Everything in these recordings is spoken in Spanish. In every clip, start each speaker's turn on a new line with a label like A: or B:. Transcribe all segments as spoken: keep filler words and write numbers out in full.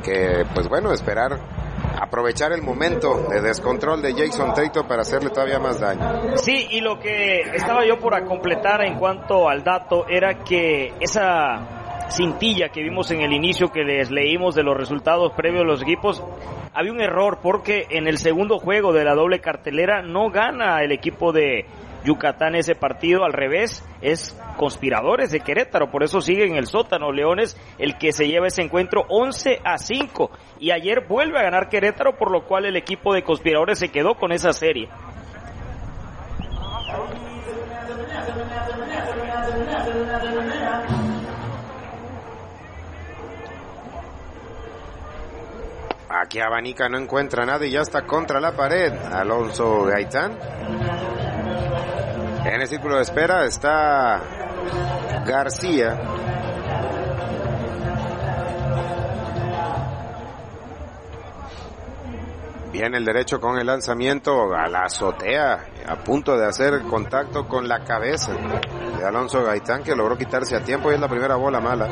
A: que pues bueno, esperar aprovechar el momento de descontrol de Jason Tatum para hacerle todavía más daño.
B: Sí, y lo que estaba yo por completar en cuanto al dato era que esa cintilla que vimos en el inicio que les leímos de los resultados previos de los equipos, había un error porque en el segundo juego de la doble cartelera no gana el equipo de Yucatán ese partido, al revés, es Conspiradores de Querétaro, por eso sigue en el sótano Leones el que se lleva ese encuentro once a cinco, y ayer vuelve a ganar Querétaro, por lo cual el equipo de Conspiradores se quedó con esa serie.
A: Aquí Abanica no encuentra nada y ya está contra la pared Alonso Gaitán. En el círculo de espera está García. Viene el derecho con el lanzamiento a la azotea, a punto de hacer contacto con la cabeza de Alonso Gaitán, que logró quitarse a tiempo y es la primera bola mala.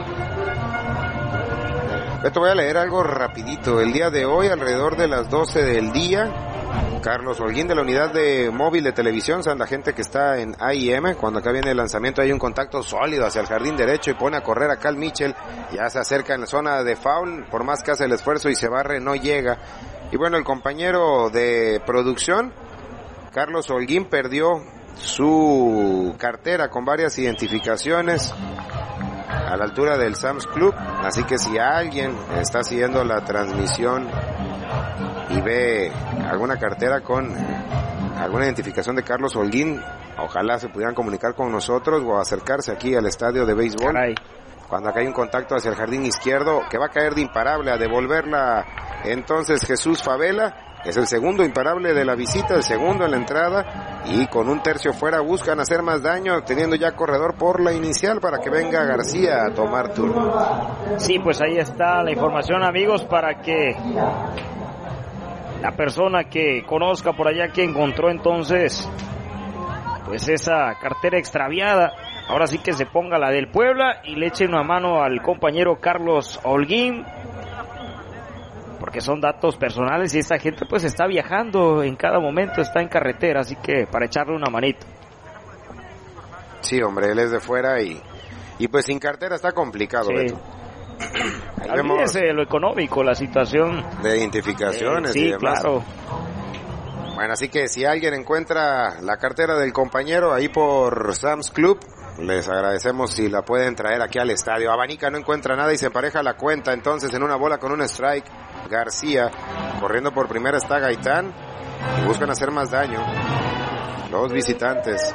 A: Esto voy a leer algo rapidito. El día de hoy, alrededor de las doce del día, Carlos Holguín de la unidad de móvil de televisión, son la gente que está en A I M, cuando acá viene el lanzamiento hay un contacto sólido hacia el jardín derecho y pone a correr a Cal Mitchell, ya se acerca en la zona de foul, por más que hace el esfuerzo y se barre, no llega. Y bueno, el compañero de producción, Carlos Holguín, perdió su cartera con varias identificaciones a la altura del Sam's Club, así que si alguien está siguiendo la transmisión y ve alguna cartera con alguna identificación de Carlos Holguín, ojalá se pudieran comunicar con nosotros o acercarse aquí al estadio de béisbol. Caray. Cuando acá hay un contacto hacia el jardín izquierdo, que va a caer de imparable a devolverla entonces Jesús Favela. Es el segundo imparable de la visita, el segundo en la entrada, y con un tercio fuera buscan hacer más daño, teniendo ya corredor por la inicial para que venga García a tomar turno.
B: Sí, pues ahí está la información, amigos, para que la persona que conozca por allá que encontró entonces pues esa cartera extraviada, ahora sí que se ponga la del Puebla y le eche una mano al compañero Carlos Holguín, porque son datos personales y esta gente pues está viajando en cada momento, está en carretera, así que para echarle una manito.
A: Sí, hombre, él es de fuera y, y pues sin cartera está complicado, sí. Beto.
B: Ahí vemos lo económico, la situación
A: de identificaciones, eh,
B: sí,
A: y demás.
B: Claro.
A: Bueno, así que si alguien encuentra la cartera del compañero ahí por Sam's Club, les agradecemos si la pueden traer aquí al estadio. Abanica no encuentra nada y se empareja la cuenta, entonces en una bola con un strike. García, corriendo por primera está Gaitán y buscan hacer más daño los visitantes.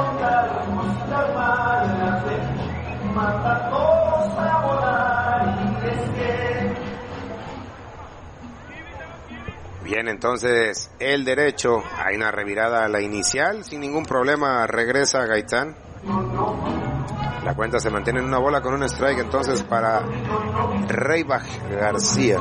A: Bien, entonces el derecho, hay una revirada a la inicial, sin ningún problema regresa Gaitán. La cuenta se mantiene en una bola con un strike entonces para Reibach García.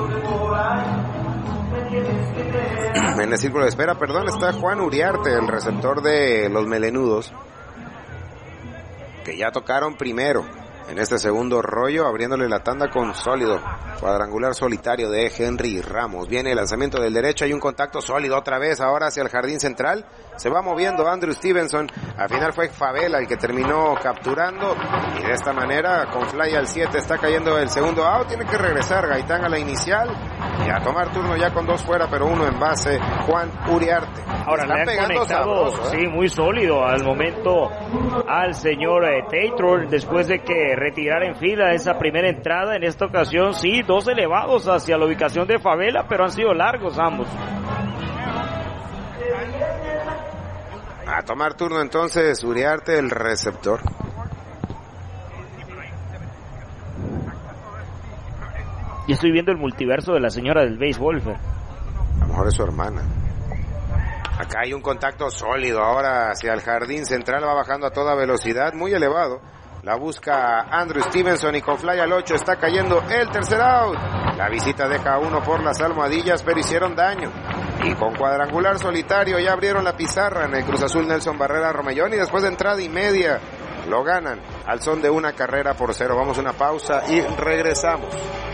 A: En el círculo de espera, perdón, está Juan Uriarte, el receptor de los Melenudos, que ya tocaron primero en este segundo rollo, abriéndole la tanda con sólido cuadrangular solitario de Henry Ramos. Viene el lanzamiento del derecho, hay un contacto sólido otra vez, ahora hacia el jardín central, se va moviendo Andrew Stevenson, al final fue Favela el que terminó capturando, y de esta manera con fly al siete está cayendo el segundo out, tiene que regresar Gaitán a la inicial y a tomar turno ya con dos fuera pero uno en base, Juan Uriarte.
B: Ahora le han conectado, sabroso, ¿eh? Sí, muy sólido al momento al señor eh, Taylor, después de que retirara en fila esa primera entrada. En esta ocasión sí, dos elevados hacia la ubicación de Favela, pero han sido largos ambos.
A: A tomar turno entonces Uriarte, el receptor.
B: Y estoy viendo el multiverso de la señora del béisbol. Fer.
A: A lo mejor es su hermana. Acá hay un contacto sólido, ahora hacia el jardín central, va bajando a toda velocidad, muy elevado. La busca Andrew Stevenson y con fly al ocho está cayendo el tercer out. La visita deja a uno por las almohadillas, pero hicieron daño. Y con cuadrangular solitario ya abrieron la pizarra en el Cruz Azul Nelson Barrera Romellón y después de entrada y media lo ganan al son de una carrera por cero. Vamos a una pausa y regresamos.